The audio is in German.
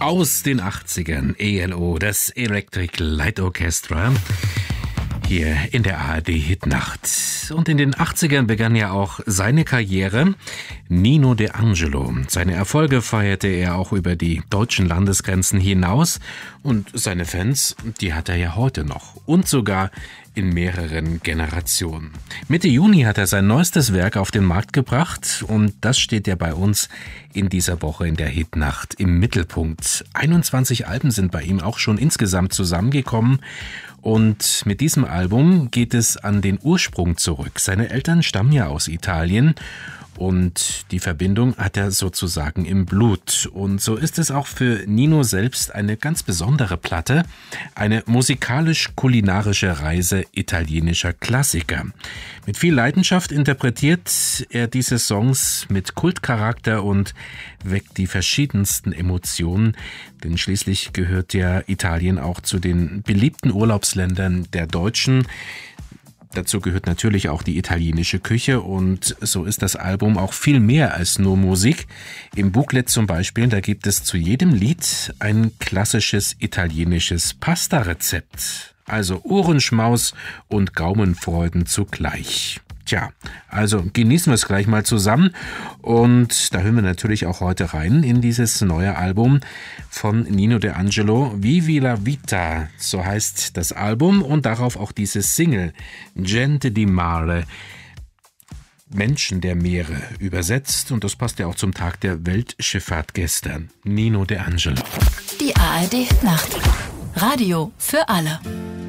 Aus den 80ern, ELO, das Electric Light Orchestra, hier in der ARD-Hitnacht. Und in den 80ern begann ja auch seine Karriere. Nino De Angelo. Seine Erfolge feierte er auch über die deutschen Landesgrenzen hinaus. Und seine Fans, die hat er ja heute noch. Und sogar in mehreren Generationen. Mitte Juni hat er sein neuestes Werk auf den Markt gebracht. Und das steht ja bei uns in dieser Woche in der Hitnacht im Mittelpunkt. 21 Alben sind bei ihm auch schon insgesamt zusammengekommen. Und mit diesem Album geht es an den Ursprung zurück. Seine Eltern stammen ja aus Italien und die Verbindung hat er sozusagen im Blut. Und so ist es auch für Nino selbst eine ganz besondere Platte, eine musikalisch-kulinarische Reise italienischer Klassiker. Mit viel Leidenschaft interpretiert er diese Songs mit Kultcharakter und weckt die verschiedensten Emotionen, denn schließlich gehört ja Italien auch zu den beliebten Urlaubsländern der Deutschen. Dazu gehört natürlich auch die italienische Küche und so ist das Album auch viel mehr als nur Musik. Im Booklet zum Beispiel, da gibt es zu jedem Lied ein klassisches italienisches Pasta-Rezept. Also Ohrenschmaus und Gaumenfreuden zugleich. Tja, also genießen wir es gleich mal zusammen und da hören wir natürlich auch heute rein in dieses neue Album von Nino De Angelo, Vivi la Vita, so heißt das Album und darauf auch diese Single, Gente di Mare, Menschen der Meere, übersetzt und das passt ja auch zum Tag der Weltschifffahrt gestern, Nino De Angelo. Die ARD Nacht, Radio für alle.